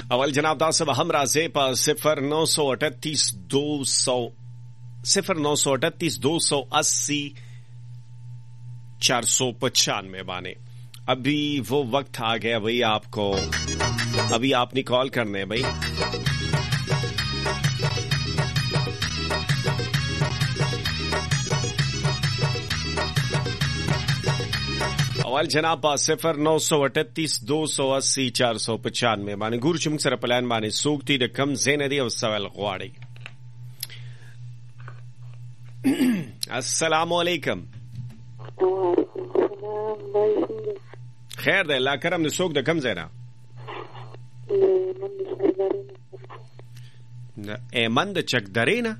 اول جناب دا سب هم راځي په 0938 495 बाने. अभी वो वक्त आ गया भाई आपको, अभी आपने कॉल करने है भाई. अवल जनाब 0938 बाने गुरु चुम सर प्लान बाने सूक्ति द कम ज़ेनदी और सवाल ग़वाड़ी. अस्सलाम वालेकुम. خیر ده الله کرم د څوک د کم ځای نه؟ ایمن د چک درې نه؟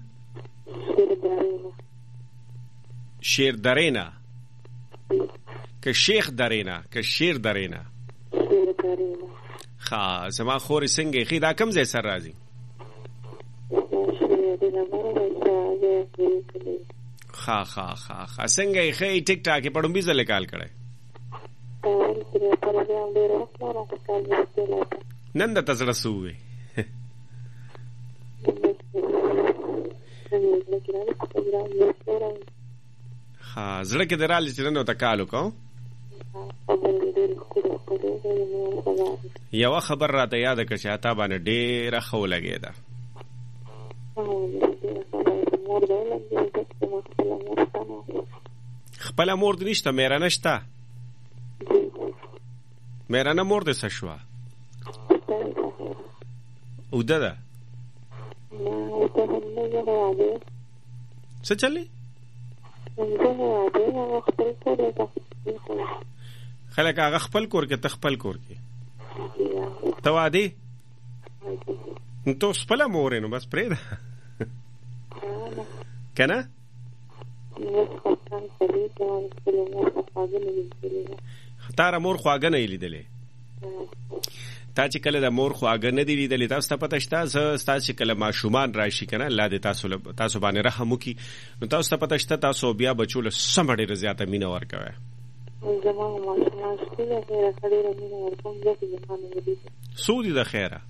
شیر درې نه که شیخ درې نه که شیر درې نه؟ ښه زما خورې څنګه ښې دا کم ځای سر راځي؟ ښه څنګه یې ښې ټیک ټاک یې په ډومبي ځلې کال کړی؟ نن د تزړه سوې ها زړه کې درالې چې نن ته کالو کو یو خبر راته یاد کړ چې تا باندې ډېره خو لګېده. خپل مور دې نشته؟ میرا نشته؟ میرا مور دې څه شوه؟ اوده ده؟ څه چلې؟ خلک هغه خپل کور کې ته خپل کور کې ته واده ته خپله مور یې نو بس پرېږده که نه؟ تاره مور خواږه نه یې لیدلې؟ تا چې کله د مور خواږه نه دي لیدلې تاسو ته پته شته؟ ستاسو چې کله ماشومان راشي که نه الله دې تاسو باندې رحم وکړي نو تاسو ته پته شته تاسو بیا بچو له سمه ډېره زیاته مینه ورکوئ. څو دي د خیره؟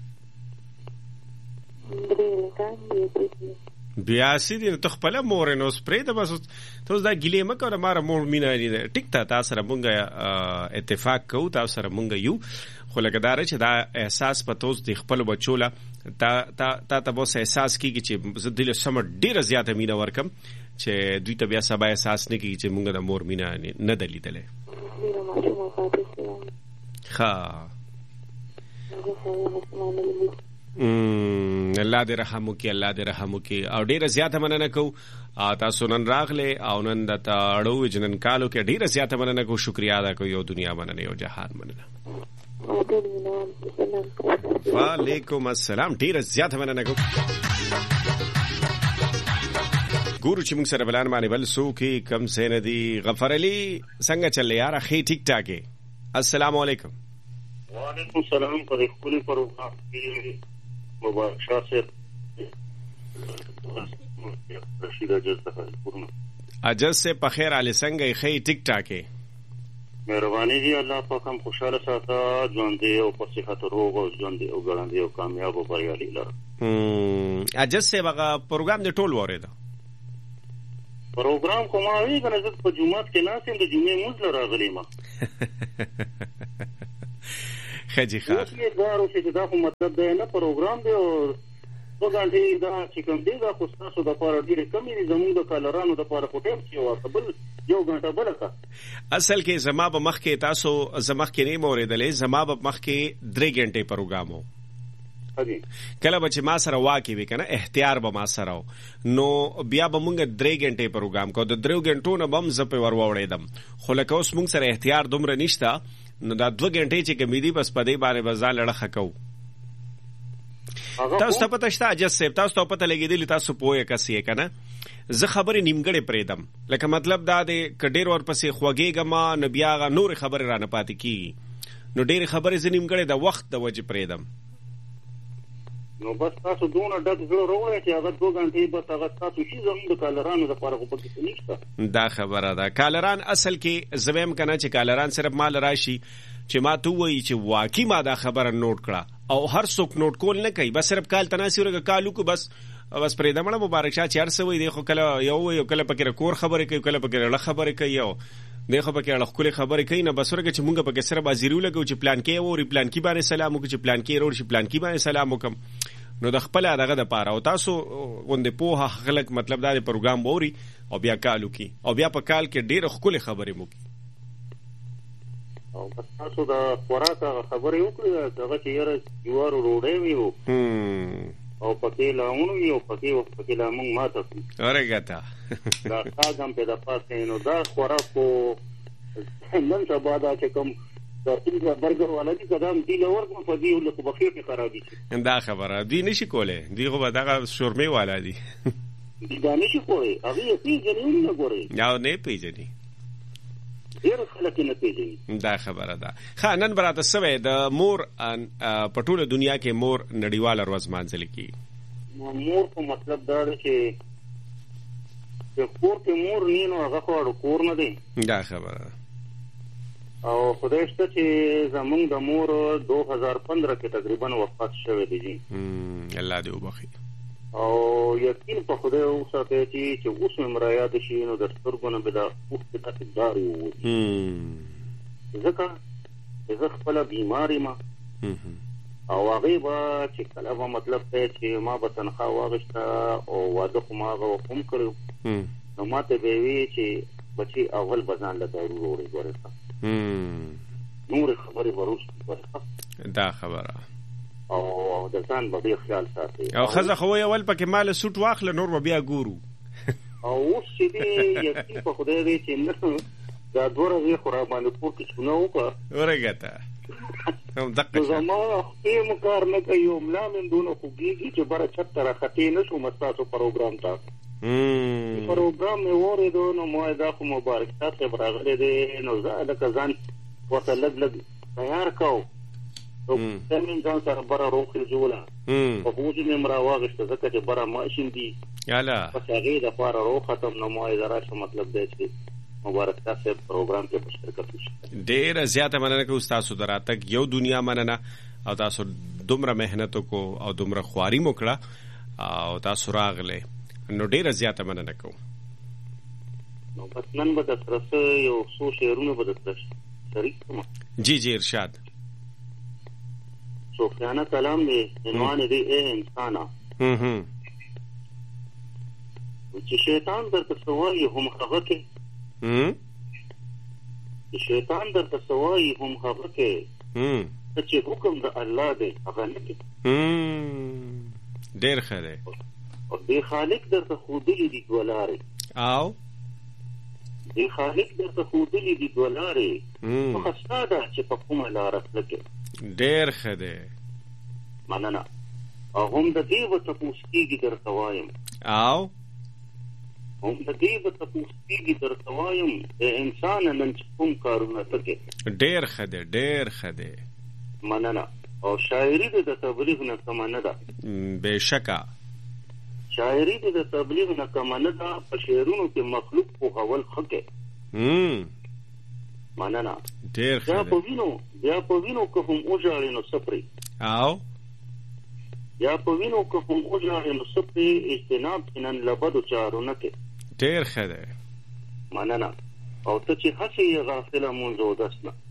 بیاسی دي ته خپله مور یې نو اوس پرېږده بس ته اوس دا ګیلې مه کوه ماره مور مینه ټیک ته تا سره مونږ اتفاق کوو تاسو سره مونږ یو خو لکه دا چې دا احساس په توس د خپلو بچو له تا ته به اوس احساس کېږي چې زه دوی له سمه ډېره زیاته مینه ورکړم چې دوی ته بیا سبا احساس نه کېږي چې مونږ د مور مینه نه ده لیدلی. ښه الله دې رحم وکړي، الله دې رحم وکړي. او ډېره زیاته مننه کوو تاسو نن راغلی او نن درته اړو جنن کالو کې ډېره زیاته مننه کوو، شکریه ادا کوو، یو دنیا مننه یو جهان مننه. وعلیکم السلام، ډېره زیاته مننه کوو. ګورو چې موږ سره بلان باندې بل څوک کم ځای نه دي. غفر علي څنګه چلې یاره؟ ښې ټیک ټاک یې؟ السلام علیکم. وعلیکم السلام. په دې ښکلي پروګرام کې مبارک شاه صاحب رشید اجز سے پخیر علی څنګه یې؟ ښې ټیک ټاک یې؟ مهرباني دي الله پاک هم خوشاله ساته، ژوندی او په صحت روغ او ژوندی او ګړندی او کامیاب او بریالي لره. اجز سے هغه پروګرام دې ټول واورېده؟ پروګرام کومه وی کنه زه په جمعات کې ناس یم د جمعې مونځ له راغلی ما خجی خار اوس یې دارو چې دا خو مطلب دی نه پروګرام دی او دو غانټې دا چې کوم دی دا خو ستاسو دپاره ډېرې کمې دي، زمونږ د کالرانو دپاره خو ټیم چې ورته بل یو غانټه بله که اصل کې زما به مخکې تاسو زه مخکې نه یم اورېدلی، زما به مخکې 3 غنټې پروګرام و. کله به چې ما سره واقع وي که نه احتیار به ما سره و نو بیا به مونږ 3 غنټې پروګرام کو، د 3 غنټو نه به هم زه پې ور واوړېدم. خو لکه اوس مونږ سره احتیار دومره نشته نو دا 2 غنټې چې کمې دي بس په دې باندې به ځان لړخه کوو. تاسو ته پته شته اجز صاحب؟ تاسو ته پته لګېدلي تاسو پوهه کس یې که نه؟ زه خبرې نیمګړې پرېږدم، لکه مطلب دا دی که ډېر ورپسې خوږېږم نو بیا هغه نورې خبرې رانه پاتې کېږي، نو ډېرې خبرې زه نیمګړې د وخت د وجې پرېږدم. نو بس تاسو دونه ډک زړه راوړئ چې هغه 2 غنټې بس هغه ستاسو شي، زموږ د کالرانو دپاره خو پکې څه نشته. دا خبره ده. کالران اصل کې زه وایم که نه چې کالران صرف ما له راشي چې ما ته ووایي چې واقعي ما دا خبره نوټ کړه او هر څوک نوٹ کول نه کوي، بس صرف کال تناسي ورګه کالو کو بس پرې دمړه مبارک شه 400 دی خو کله یو کله پکې کور خبره کوي، کله پکې لړ خبره کوي، یو دغه پکې لړ خپل خبره کوي نه، بس ورګه چې مونږ پکې سره بازیرو لګو چې پلان کې او ری پلان کې باندې سلام وکړي، چې پلان کې ورور شي پلان کې باندې سلام وکم. نو د خپل دغه د پاره او تاسو غوندې په خلک مطلب دا پروګرام ووري او بیا کالو کی او بیا په کال کې ډېر خپل خبرې مو کی او بس تاسو دا خوراک خبرې وکړه دغه چې یاره جوار روړې ویو او پکې لامونو یو پکې لامون ماته ورګتا دا څنګه په د پاسه نو دا خوراکو نن سبا دا چې کوم دا څنګه برګر والا دي قدم دی لور کوم په دې له بخیر کې خرابې شي دا خبره دی نشي کوله دی خو به دغه شورمې والا دي دا نشي کوله هغه یې پیژنې نه ګوري یا نه پیژنې ډېر خلک نه پیژني دا خبره ده. ښه نن براته سوی د مور په ټوله دنیا کې مور نړیواله ورځ مانځل کېږي. مور په مطلب دا دی چې کور کې مور نه نو هغه خو کور نه دی. دا خبره او خدای شته چې زمونږ د مور 2015 کې تقریبا وفات شوه دی. الله دې وبخي او یقین په خدای اوسه چې اوس مې مراد شي نو د سترګو نه به دا اوس په تقدار وو ځکه زه خپل بیماری ما او هغه به چې کله به مطلب چې ما به تنخوا واغشته او واده خو ما هغه کوم کړو نو ما ته به وی چې بچي اول بزان له دارو وروړي ورته نور خبرې وروسته دا خبره او د ځان به خیال ساتي او خزه خو یول پکې مال سوټ واخله نور بیا ګورو او اوس چې دی یقین په خدای دی چې نه دا دوره وی خو را باندې پور کې شنو وکړه ورګته هم دقه زما خپل مکار نه کوي ملا من دونه خوږي چې بره چتره خطې نشو مستاسو پروګرام تا پروګرام مې وریدو نو مو دا خو مبارک تاسو برابر دی نو زه د کزان وته لګ تیار کوم او څنګه ځان سره بره روخي جوړه په بوجي مې مرا واغشته ځکه چې بره ماشين دي یالا پس هغه د پاره روخ ختم نو مو راشه مطلب دی چې مبارک تاسو پروګرام کې شرکت وشي. ډېر زیاته مننه کوم تاسو دراتک یو دنیا مننه او تاسو دومره مهنت کو او دومره خواري مو کړه او تاسو راغله نو ډېر زیاته مننه کوم. نو بس نن به تاسو یو څو شعرونه به تاسو شریک کوم. جی ارشاد. صوفیانه کلام دی عنوان دی اے انسانا چې شیطان درته سوای هم هغه کې چې شیطان درته سوای هم هغه کې چې حکم د الله دی هغه نه کې ډېر ښه دی او دی خالق درته خودلی دی دولارې او دی خالق درته خودلی دی دولارې خو خسته ده چې په کومه لاره تلکې ډېر ښه دی مننه او هم د دې به تپوس کېږي درته وایم او هم د دې به تپوس کېږي درته وایم د انسان نن چې کوم کارونه تکې ډېر ښه دی ډېر ښه دی مننه او شاعري د تبلیغ نه کمه نه ده بېشکه شاعري د تبلیغ نه کمه نه ده په شعرونو کې مخلوق پوهول ښه کې مننه ډېر ښه دی بیا په وینو که هم وژاړې نو سپرې او یا په وینو که هم وژاړې نو سپرې اجتناب نن له بدو چارو نه کې ډېر ښه دی مننه او ته چې هسې یې غافله مونځ او دس نه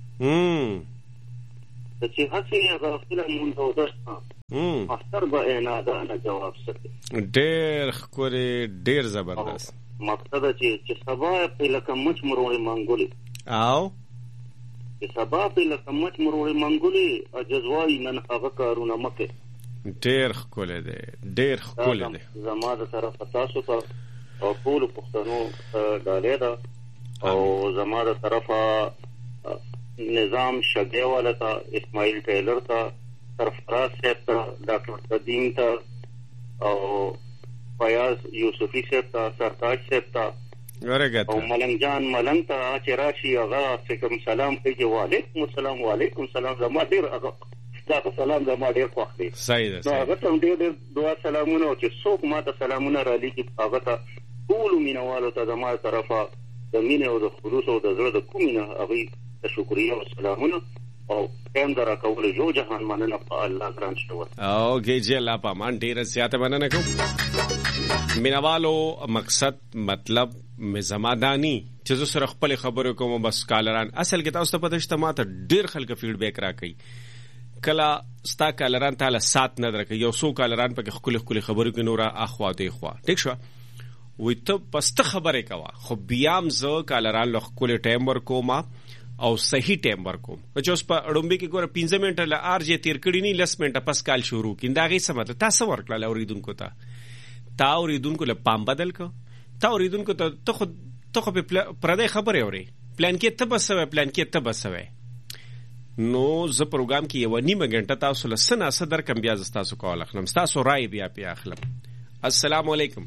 ته چې هسې یې غافله مونځ او دس نه مستر به یې نادانه جواب سکې ډېر ښکلی ډېر زبردست مقصد چې سبا پې لکه مچ مروړې منګولې او چې سبا پې لکه مچ مروړې منګولې عجزوایي نن هغه کارونه مکې ډېر ښکلی دی ډېر ښکلی دی زما د طرفه تاسو ته او ټولو پښتنو ډالۍ ده او زما د طرفه نظام شګی والا ته اسماعیل ټیلر ته سرفراز صاحب ته ډاکټر قدیم ته او فیاض یوسفی صاحب ته سرتاج صاحب ته او ملنګ جان ملنګ ته چې راشي هغه چې کوم سلام کوي وعلیکم السلام وعلیکم السلام زما ډېر دا سلام زما ډېر خوښ دی صحیح ده هغه ته ډېر دعا سلامونه او چې څوک ما ته سلامونه را لیکي هغه ته ټولو مینوالو ته زما طرفه د مینې او د خلوص او د زړه د کومې نه هغوی ته شکریه او سلامونه او ټیم درا کول یو جهان مننه په الله ګران شو. اوکې جی الله پامان ډیره زیاته مننه کوم. مینوالو مقصد مطلب مزمادانی چې زه سره خپل خبرو کوم بس کالران اصل کې تاسو ته پته شته ماته ډیر خلک فیډبیک راکړي کله ستا کالران تعالی سات نه درکې یو څو کالران په خپل خبرو کې نورا اخوا دی خوا ټیک شو وي ته پسته خبره کوا خو بیام زه کالران لخ کول ټایم ورکوم او صحیح ټایم ورکوم چې اوس په اډومبي کې ګوره 15 منټه ل ارجه تیر کړی نه لس منټه پس کال شروع کیندا غي سم مطلب تاسو ورکړل اوریدونکو ته تا اوریدونکو له پام بدل کو تا اوریدونکو ته خو په پردې خبره اوري پلان کې ته بسوي پلان کې ته بسوي نو زه پروګرام کې یو نیمه غنټه تاسو له سنا صدر کم بیا تاسو کول اخلم تاسو رائے بیا پیا اخلم. السلام علیکم.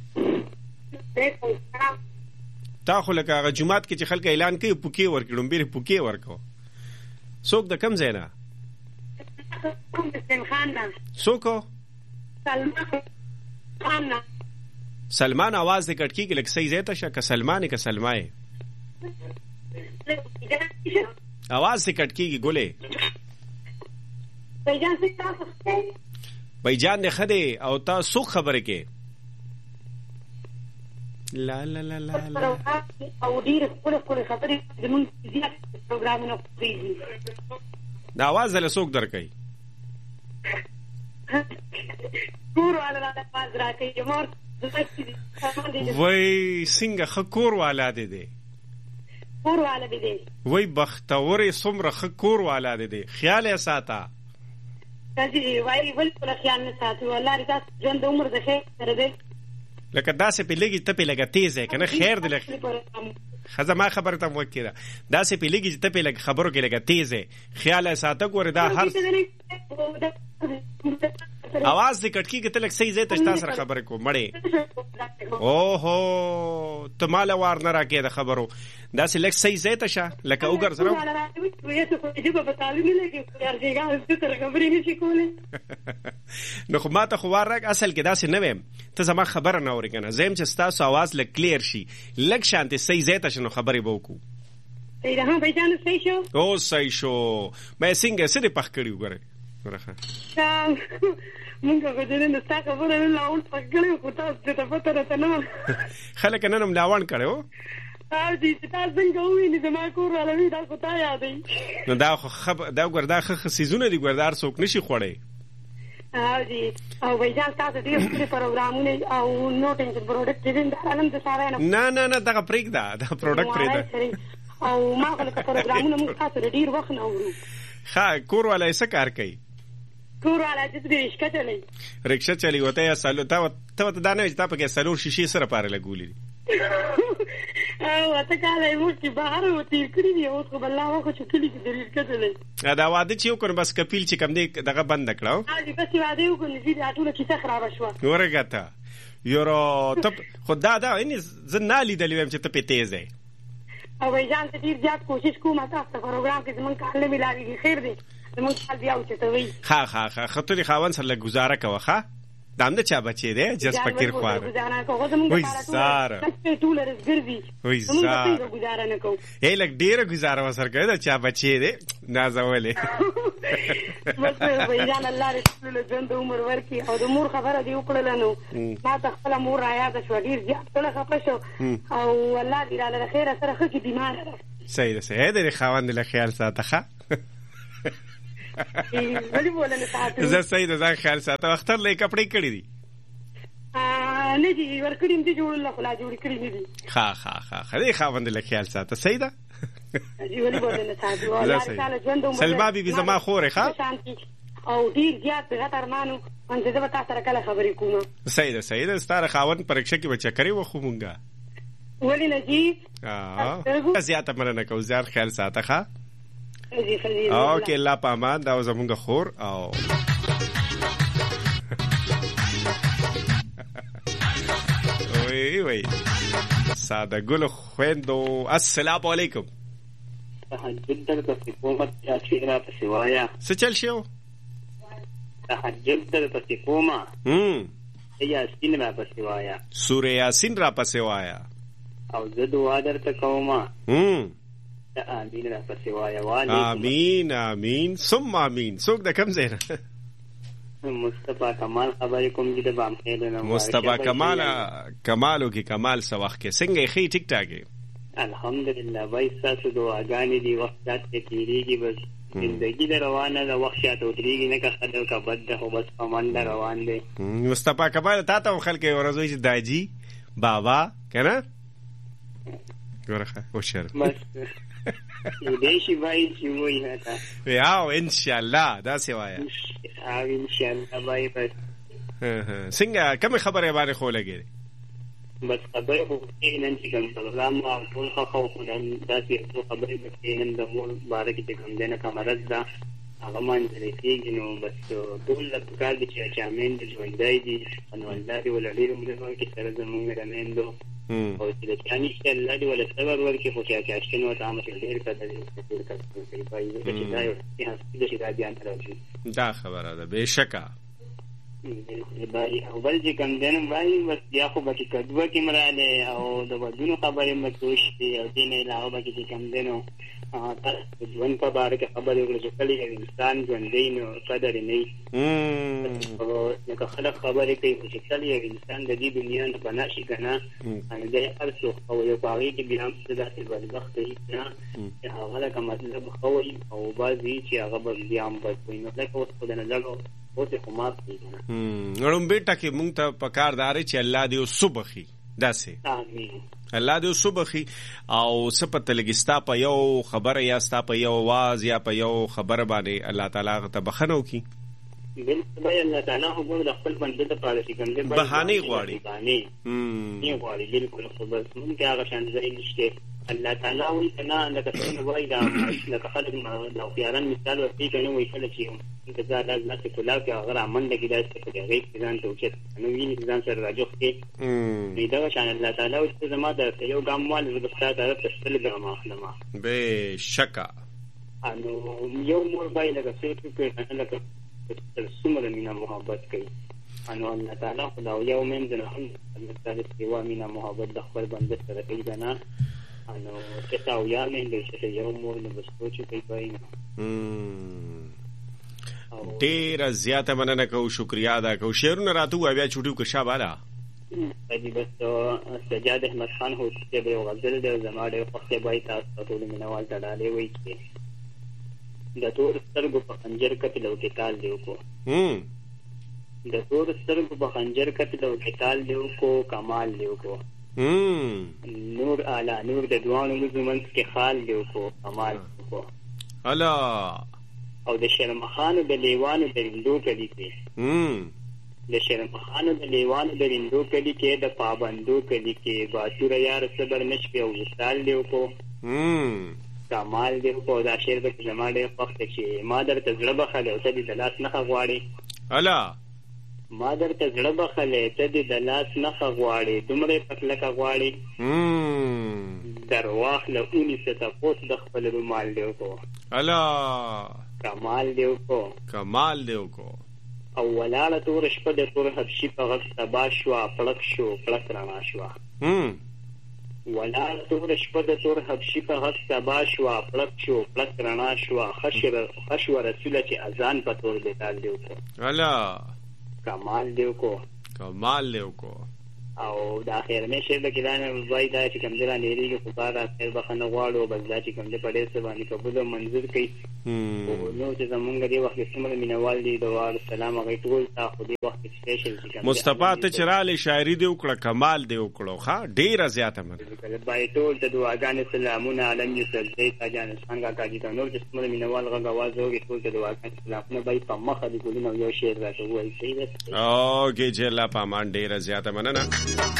تا خو لکه هغه جمعات کې چې خلک اعلان کوي پوکي ورکړم بیره پوکي ورکو څوک د کم ځای نه څوک سلمان आवाज دې کټ کیږي لکه صحیح ځای ته شه که سلمان که سلمای आवाज دې کټ کیږي ګولې بھائی جان دې خدي او تا څوک خبره کې لا لا لا لا لا او ډیر خپل خبرې زموږ زیات پروګرامونه کوي دا आवाज له څوک درکې کور والا आवाज راکې مور وای څنګه خکور والا دې کور والا دې وای بختوري څومره خکور والا دې خیال یې ساته تاسو وای ول خیال نه ساتو الله دې تاسو ژوند عمر د خیر سره دې لکه داسې په لګي ته په لګه تیزه کنه خیر دې لګ خزه ما خبره ته وکړه داسې په لګي ته په لګ خبرو کې لګه تیزه خیال ساته ګور دا هر आवाज دې کټ کیږي ته لګ صحیح ځای ته تاسو خبره کو مړې اوهو ته مال وار نه راکې د خبرو داسې لګ صحیح ځای ته شه لکه وګر سره نو خو ما ته خو وار راک اصل کې داسې نه ویم ته زما خبره نه اورې کنه زم چې تاسو आवाज لګ کلیر شي لګ شانته صحیح ځای ته شنو خبرې به وکړو ها به جان صحیح شو او صحیح شو مې څنګه سره پخ کړیو ګره ورخه مونږ غوډه نه تا خبره نه لاول پکړو کو تاسو ته پته راته نه خلک نن هم لاوان کړو او دې تاسو څنګه ویني زما کور ولوي دا کو تا یادې نو دا خو دا ګردا خه سيزونه دي ګردار څوک نشي خوړې او دې او وایي تاسو دې خپل پروګرامونه او نو ټینګ پروډکټ دې دا علم د ساره نه دا پریک دا پروډکټ پریک دا او ما غلط پروګرامونه موږ تاسو ډیر وخت نه اورو ها کور ولا یې څه کار کوي کور والا چې رکشا چلی رکشا چلی وته یا سالو ته دا نه چې تا پکې سالور شیشې سره پاره لګولې او ته کله یو چې بهر وتی کړی دی اوس خو بل الله خو چې کلی کې رکشا چلی دا واده چې وکړ بس کپیل چې کم دی دغه بند کړو دې بس واده وکړ چې دا ټول کیسه خراب شو ورګه یورو ته خدا دا ان زنا لیدلې ويم چې ته په تیزه او وایي ته ډیر زیات کوشش کوم تاسو پروګرام کې زمونږ کار نه ملایي خیر دی زمونږ حال بیا وچتوي ها خطرې خاون سره گزاره کوه ښه دام د چا بچی دی جس فکر خوار وای زار ټول رزګردي وای زار هی لک ډیره گزاره وسر کوي د چا بچی دی نازولې بس وای ځان الله رسول ژوند عمر ورکی او د مور خبره دی وکړل نو ما ته خپل مور را یاد شو ډیر زیات ټول خپه شو او الله دې له خیر سره خو کې بیمار صحیح ده خاوند له خیال ساته ښه زه صحیح ده ځان خیال ساته اختر لې کپڑے کړی دي نه دي ورکړم دي جوړ الله خلا جوړ کړی دي ها دې خاوند له خیال ساته صحیح ده سلمہ بی بی زما خوره ښه او ډیر زیات غترمانو انځه به تاسو سره کله خبرې کوم صحیح ده ستاره خاوند پرېښه کې بچا کوي وخو مونږه ولی نجیب زیاته مننه کو زیات خیال ساته ښه اوکې الله پامان دا زمونږ خور او وای ساده ګل خويندو السلام علیکم تهجد در پسې کومه چې را پسې وایا څه چل شو تهجد در پسې کومه یاسین را پسې وایا سورې یاسین را پسې وایا او زه دعا درته کوم امین را پسې وایه. امین امین ثم امین. څوک د کوم ځای نه؟ مصطفی کمال خبرې کوم چې د بامخیل نه. مصطفی کمالو کې کمال څه وخت کې څنګه ښې ټیک ټاک یې؟ الحمدلله بھائی ستاسو دعاګانې دي، وخت شاته تېرېږي، بس زندګي د روانه ده، وخت شاته ودرېږي نه، که ښه ده که بد ده، خو بس په منډه روان دی. مصطفی کمال تا ته هم خلک ورځ وایي چې داجي بابا که نه؟ ګوره ښه هوښیار بس کېدای شي بھائی چې وایي راته او انشاءالله داسې وایه. او انشاءالله بھائی. بس څنګه کومې خبرې باندې خو لګېدې؟ بس خبرې خو نن چې کوم پروګرام او ټول ښه خو داسې څو خبرې پکې نن د مور باره کې چې کوم دی نه که مرض ده هغه منځلې کېږي، نو بس ټول له پکار دي چې اچامین دي ژوندی دي، نو الله دې ولې ډېر عمر ورکړي سره زمونږ د میندو، او چې د چا نشته الله دې ولې صبر ورکړي، خو چې اچاشتین ورته عامه ډېر قدر ډېر قدر کوي بھائی، ځکه چې دا یو هستي ده چې دا بیا نه راځي. دا خبره ده بېشکه بھائی. او بل چې کوم دی نو بھائی بس بیا خو به چې کدوه کې م راغلی او د ودونو خبرې مې کوشتې، او دې نه علاوه به چې کوم دی نو د ژوند په باره کې خبرې وکړو چې کله یو انسان ژوندی نو قدر یې نه وي، لکه خلک خبرې کوي، خو چې کله یو انسان د دې دنیا نه پناه شي که نه، نو دی هر څوک ښه وي، او په هغې کې بیا هم څه داسې بدبخته وي نه چې هغه لکه مطلب ښه وي، او بعض وي چې هغه به بیا هم بد وي. نو لکه اوس خو د نظرو لومبې ټکې مونږ ته پکار دا دی چې الله دې اوس وبخي، داسې الله دې اوس وبخي، او څه پته لګي ستا په یو خبره یا ستا په یو آواز یا په یو خبره باندې الله تعالی هغه ته بخښنه وکړي. بالکل بھائی الله تعالی خو د خپل بنده دپاره چې کوم دی بهانې غواړي، بهانې غواړي. بالکل خو بس مونږ کې هغه شان ځای نشته. الله تعالی وایي که نه لکه څنګه وایي دا لکه خلک د هوښیاران مثال ورکوي که نه، وایي کله چې انتظار داسې کلاو کې هغه رامنډه کړي داسې په هغې کې ځان ته اوچت نه ویني چې ځان سره راجوخ کړي، نو دغه شان الله تعالی وایي چې زما د یو ګام وال زه به ستا طرف ته شپږ ګامه اخلم. بېشکه نو یو مور بایي لکه څوک وکړي لکه تر څومره مینه محبت کوي، نو الله تعالی خو دا یو میندو نه هم الله سوا مینه محبت د خپل بنده سره کوي که نه، نو چې تا ویا میندو چې یو مور نو بس سوچ کوي بایي. ډېره زیاته مننه کوو، شکریا ادا کوو. شعرونه راته ووایه بیا چوټي وکړه شاباله. بس سجاد احمد خان هوتي به یو غزل دی زما ډېر خوښ دی بھائی، تاسو ته ټولو مینهوال ته ډالۍ وایي چې د تور سترګو په خنجر قتل او قتال دی وکړو، د تور سترګو په خنجر قتل او قتال دی وکړو، کمال دی وکړو، نور اعلی نور د دوانو منځ کې خال دی وکړو، کمال دی وکړو، الله او د شرمخانو د لیوانو د رندو کلی کې، د شرمخانو د لیوانو د رندو کلی کې، د پابندو کلی کې، باتوره یار صبر نشوي او وصال دی وکړو، کمال دی وکړو. دا شعر به زما ډېر خوښ دی چې ما درته زړه بخلی او ته دې د لاس نښه غواړې، الله ما درته زړه بخلی ته دې د لاس نښه غواړې، دومره یې پکلکه غواړې، در واخله ونیسه تپوس د خپل رومال دی وکړو، الله کمال دی وکړو، کمال دی وکړو. او ولاړه تور شپه د تور حبشي په غږ سبا شوه، پړک شو پړک رڼا شوه، ولاړه تور شپه د تور حبشي په غږ سبا شوه، پړک شو پړک رڼا شوه، ښه شوه رسوله چې اذان په تور بیتال دی وکړو، الله کمال دی وکړو، کمال دی وکړو. او د اخرنۍ شعر د کې دا نه وایي دا چې کوم دی را نېرېږي خو بار خیر بخښنه غواړو، بس دا چې کوم دی په ډېر څه باندې قبول او منظور کوي. نو چې زمونږ دې وخت کې څومره مینهوال دي د وار سلام هغوی ټول ته خو دې وخت کې سپیشل چې کوم مصطفی ته چې رالې شاعري دې وکړه، کمال دې وکړو، ښه ډېره زیاته مننه بھائی. ټول ته دعاګانې سلامونه، عالم یوسف دی تاجان خان کاکا جي ته نور چې څومره مینهوال غږ اواز وکړي ټول ته دعاګانې سلامونه بھائی. په مخه دې ګلونه یو شعر راته ووایي. صحیح ده؟ اوکې چې الله په امان، ډېره زیاته مننه.